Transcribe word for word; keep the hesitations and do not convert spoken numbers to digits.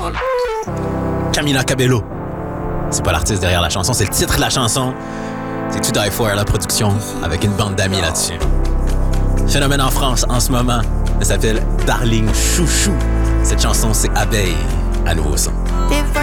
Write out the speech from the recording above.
Camila Cabello. C'est pas l'artiste derrière la chanson, c'est le titre de la chanson. C'est To Die For, la production, avec une bande d'amis là-dessus. Phénomène en France en ce moment. Elle s'appelle Darling Chouchou. Cette chanson, c'est Abeille, à nouveau son.